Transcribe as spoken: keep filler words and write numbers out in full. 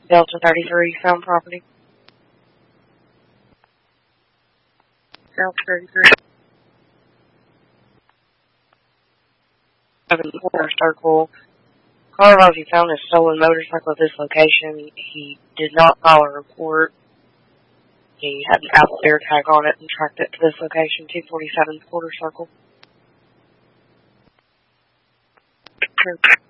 Delta thirty-three, found property. Delta thirty-three. Seven Quarter Circle. Caller he found a stolen motorcycle at this location. He did not file a report. He had an Apple AirTag on it and tracked it to this location, two forty-seven Quarter Circle. Sure.